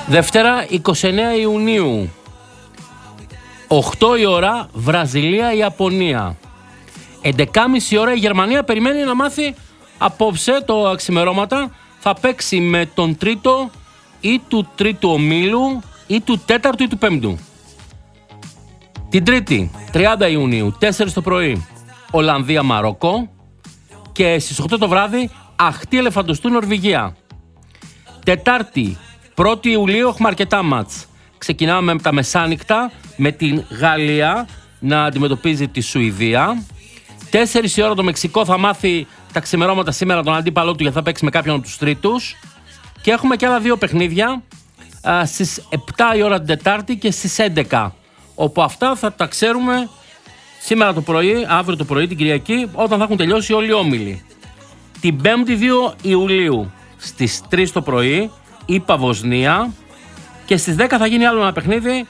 Δευτέρα 29 Ιουνίου, 8 η ώρα, Βραζιλία-Ιαπωνία. 11.30 ώρα η Γερμανία περιμένει να μάθει απόψε το ξημερώματα. Θα παίξει με τον τρίτο ή του τρίτου ομίλου ή του τέταρτου ή του πέμπτου. Την Τρίτη, 30 Ιουνίου, 4 το πρωί, Ολλανδία-Μαρόκο. Και στις 8 το βράδυ, Αχτή Ελεφαντοστού Νορβηγία. Τετάρτη, 1η Ιουλίου, έχουμε αρκετά μάτς. Ξεκινάμε με τα μεσάνυχτα με την Γαλλία να αντιμετωπίζει τη Σουηδία. 4 η ώρα το Μεξικό θα μάθει τα ξημερώματα σήμερα τον αντίπαλό του, γιατί θα παίξει με κάποιον από τους τρίτους. Και έχουμε και άλλα δύο παιχνίδια στις 7 η ώρα την Τετάρτη και στις 11. Όπου αυτά θα τα ξέρουμε σήμερα το πρωί, αύριο το πρωί, την Κυριακή, όταν θα έχουν τελειώσει όλοι οι όμιλοι. Την 5η 2 Ιουλίου στις 3 το πρωί, ΗΠΑ Βοσνία. Και στις 10 θα γίνει άλλο ένα παιχνίδι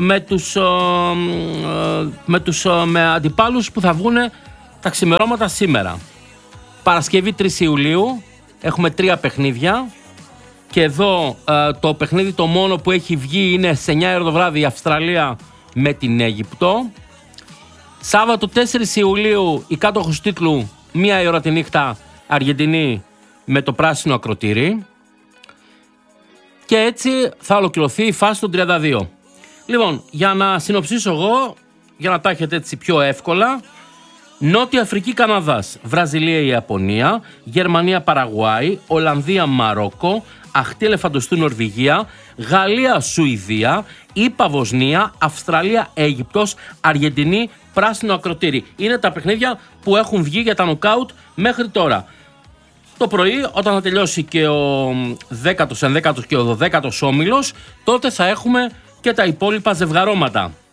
με αντιπάλους που θα βγουν τα ξημερώματα σήμερα. Παρασκευή 3 Ιουλίου έχουμε 3 παιχνίδια. Και εδώ το παιχνίδι το μόνο που έχει βγει είναι σε 9 ώρα το βράδυ η Αυστραλία με την Αίγυπτο. Σάββατο 4 Ιουλίου η κάτοχος τίτλου 1 η ώρα τη νύχτα Αργεντινή με το πράσινο ακροτήρι. Και έτσι θα ολοκληρωθεί η φάση των 32. Λοιπόν, για να συνοψίσω εγώ, για να τα έχετε έτσι πιο εύκολα. Νότια Αφρική Καναδάς, Βραζιλία Ιαπωνία, Γερμανία Παραγουάη, Ολλανδία Μαρόκο, Αχτή Ελεφαντοστού Νορβηγία, Γαλλία Σουηδία, ΗΠΑ Βοσνία, Αυστραλία Αίγυπτος, Αργεντινή πράσινο ακροτήρι. Είναι τα παιχνίδια που έχουν βγει για τα νοκάουτ μέχρι τώρα. Το πρωί, όταν θα τελειώσει και ο 10ος, 11ος και ο 12ος όμιλος, τότε θα έχουμε και τα υπόλοιπα ζευγαρώματα.